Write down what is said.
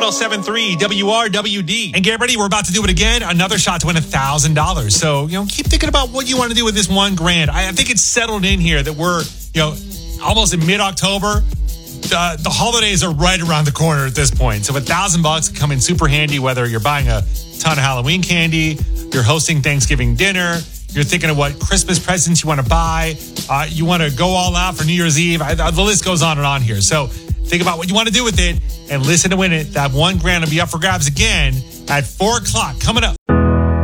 107.3 WRWD. And get ready, we're about to do it again. Another shot to win $1,000. So, keep thinking about what you want to do with this $1,000. I think it's settled in here that we're, almost in mid-October. The holidays are right around the corner at this point. So $1,000 can come in super handy, whether you're buying a ton of Halloween candy, you're hosting Thanksgiving dinner, you're thinking of what Christmas presents you want to buy, you want to go all out for New Year's Eve. The list goes on and on here. So think about what you want to do with it and listen to win it. That $1,000 will be up for grabs again at 4 o'clock coming up